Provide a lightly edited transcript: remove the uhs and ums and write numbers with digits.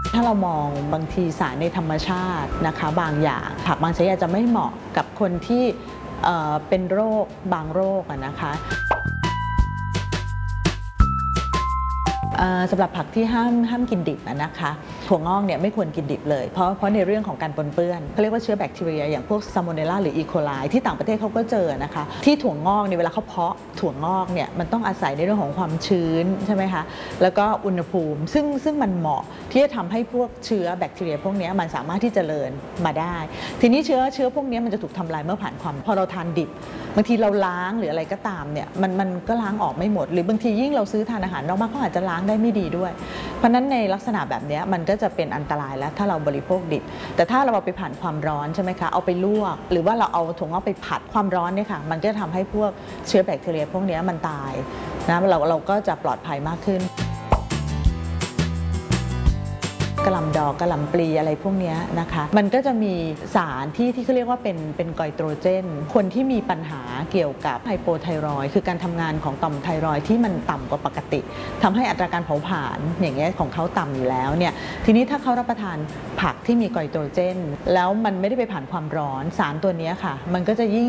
ถ้าเรามองบางทีสารในธรรมชาตินะคะบางอย่างผักบางชนิดอาจจะไม่เหมาะกับคนที่เป็นโรคบางโรคนะคะสำหรับผักที่ห้ามกินดิบนะคะถั่วงอกเนี่ยไม่ควรกินดิบเลยเพราะในเรื่องของการปนเปื้อนเขาเรียกว่าเชื้อแบคทีเรียอย่างพวกซาโมเนลลาหรืออีโคไลที่ต่างประเทศเขาก็เจอนะคะที่ถั่วงอกเนี่ยเวลาเขาเพาะถั่วงอกเนี่ยมันต้องอาศัยในเรื่องของความชื้นใช่ไหมคะแล้วก็อุณหภูมิซึ่งมันเหมาะที่จะทำให้พวกเชื้อแบคทีเรียพวกนี้มันสามารถที่จะเจริญมาได้ทีนี้เชื้อพวกนี้มันจะถูกทำลายเมื่อผ่านความพอเราทานดิบบางทีเราล้างหรืออะไรก็ตามเนี่ยมันก็ล้างออกไม่หมดหรือบางทียิ่งเราซื้อทานอาหารนอกบ้านเขาอาจจะล้างได้ไม่ดีด้วยเพราะนั้นในลักษณะแบบนี้มันก็จะเป็นอันตรายแล้วถ้าเราบริโภคดิบแต่ถ้าเราเอาไปผ่านความร้อนใช่ไหมคะเอาไปลวกหรือว่าเราเอาถั่วงอกไปผัดความร้อนเนี่ยค่ะมันก็ทำให้พวกเชื้อแบคทีเรียพวกนี้มันตายนะเราก็จะปลอดภัยมากขึ้นกะหล่ำดอกกะหล่ำปลีอะไรพวกนี้นะคะมันก็จะมีสารที่เขาเรียกว่าเป็นไกโตรเจนคนที่มีปัญหาเกี่ยวกับไฮโปไทรอยด์คือการทำงานของต่อมไทรอยด์ที่มันต่ำกว่าปกติทำให้อัตราการเผาผลาญอย่างเงี้ยของเขาต่ำอยู่แล้วเนี่ยทีนี้ถ้าเขารับประทานผักที่มีไกโตรเจนแล้วมันไม่ได้ไปผ่านความร้อนสารตัวนี้ค่ะมันก็จะยิ่ง